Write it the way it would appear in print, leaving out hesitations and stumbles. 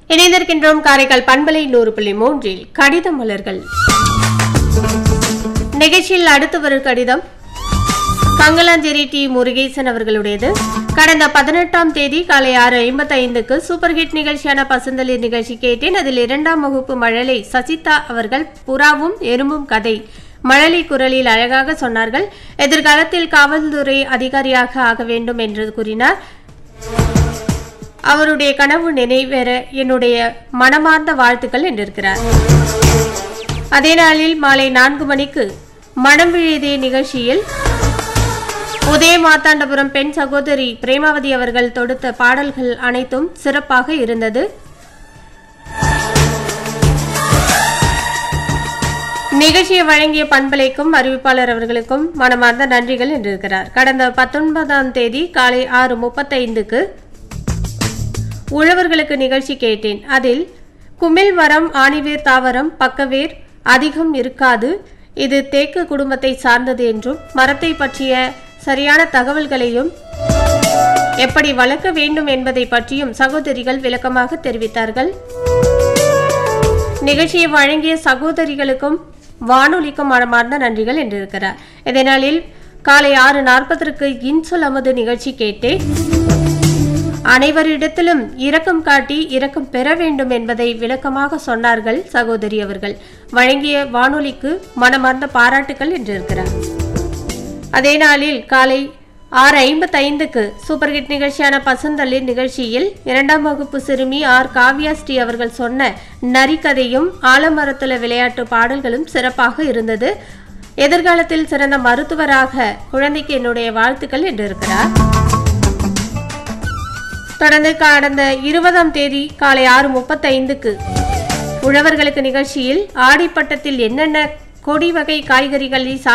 இணைந்திருக்கின்றோம் காரைக்கால் பண்பலை 100.3 கடித மலர்கள் நிகழ்ச்சியில் அடுத்து வரும் கடிதம் கங்கலாஞ்சேரி டி முருகேசன் அவர்களுடையது. கடந்த 18ஆம் தேதி காலை 6:55க்கு சூப்பர் ஹிட் நிகழ்ச்சியான பசுந்தளிர் நிகழ்ச்சி கேட்டேன். அதில் 2ஆம் வகுப்பு மழலை சசிதா அவர்கள் புறாவும் எறும்பும் கதை மழலை குரலில் அழகாக சொன்னார்கள். எதிர்காலத்தில் காவல்துறை அதிகாரியாக ஆக வேண்டும் என்று கூறினார். அவருடைய கனவு நிறைவேற என்னுடைய மனமார்ந்த வாழ்த்துக்கள் என்றிருக்கிறார். அதே நாளில் மாலை 4 மணிக்கு மனம் விழுதே நிகழ்ச்சியில் உதயமார்த்தாண்டபுரம் பெண் சகோதரி பிரேமாவதி அவர்கள் தொடுத்த பாடல்கள் அனைத்தும் சிறப்பாக இருந்தது. நிகழ்ச்சியை வழங்கிய பண்பலைக்கும் அறிவிப்பாளர் அவர்களுக்கும் மனமார்ந்த நன்றிகள் என்றிருக்கிறார். கடந்த 19ஆம் தேதி காலை 6:35க்கு உழவர்களுக்கு நிகழ்ச்சி கேட்டேன். அதில் குமிழ் மரம் ஆணிவேர் தாவரம் பக்கவேர் அதிகம் இருக்காது, இது தேக்கு குடும்பத்தை சார்ந்தது என்றும் மரத்தை பற்றிய சரியான தகவல்களையும் எப்படி வளர்க்க வேண்டும் என்பதை பற்றியும் சகோதரிகள் விளக்கமாக தெரிவித்தார்கள். நிகழ்ச்சியை வழங்கிய சகோதரிகளுக்கும் வானொலிக்கும் மனமார்ந்த நன்றிகள் என்றிருக்கிறார். இதனாலில் காலை 6:40க்கு இன்சொல் அமது நிகழ்ச்சி கேட்டேன். அனைவரிடத்திலும் இரக்கம் காட்டி இரக்கம் பெற வேண்டும் என்பதை விளக்கமாக சொன்னார்கள் சகோதரி அவர்கள். வழங்கிய வானொலிக்கு மனமார்ந்த பாராட்டுக்கள் என்றிருக்கிறார். அதே நாளில் காலை 6:55க்கு சூப்பர் ஹிட் நிகழ்ச்சியான பசுந்தளிர் நிகழ்ச்சியில் 2ஆம் வகுப்பு சிறுமி ஆர் காவ்யா ஸ்ரீ அவர்கள் சொன்ன நரிக்கதையும் ஆலமரத்துல விளையாட்டு பாடல்களும் சிறப்பாக இருந்தது. எதிர்காலத்தில் சிறந்த மருத்துவராக குழந்தைக்கு என்னுடைய வாழ்த்துக்கள் என்றிருக்கிறார். தொடர்ந்து கடந்த 20ஆம் தேதி காலை 6:35க்கு உழவர்களுக்கு நிகழ்ச்சியில் ஆடிப்பட்டத்தில் என்னென்ன கொடி வகை காய்கறிகளை